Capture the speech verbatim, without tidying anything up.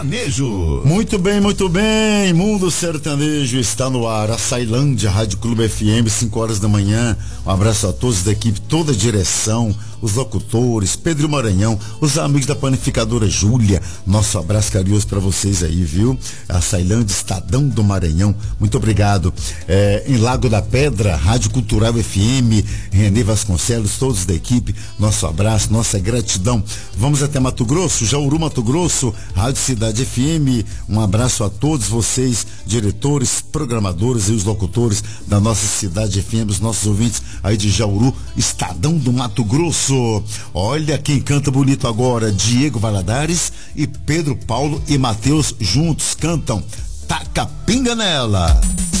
Sertanejo. Muito bem, muito bem. Mundo Sertanejo está no ar. A Sailândia, Rádio Clube F M, cinco horas da manhã. Um abraço a todos da equipe, toda a direção, os locutores, Pedro Maranhão, os amigos da panificadora Júlia. Nosso abraço carinhoso para vocês aí, viu? A Sailândia, Estadão do Maranhão. Muito obrigado. É, em Lago da Pedra, Rádio Cultural F M, Renê Vasconcelos, todos da equipe. Nosso abraço, nossa gratidão. Vamos até Mato Grosso, Jauru, Mato Grosso, Rádio Cidade F M. Um abraço a todos vocês, diretores, programadores e os locutores da nossa Cidade F M, os nossos ouvintes aí de Jauru, Estadão do Mato Grosso. Olha quem canta bonito agora, Diego Valadares e Pedro Paulo e Matheus juntos cantam Taca Pinga Nela.